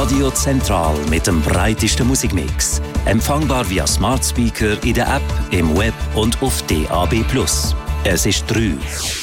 Radio Zentral mit dem breitesten Musikmix. Empfangbar via Smart Speaker in der App, im Web und auf DAB+. Es ist 3.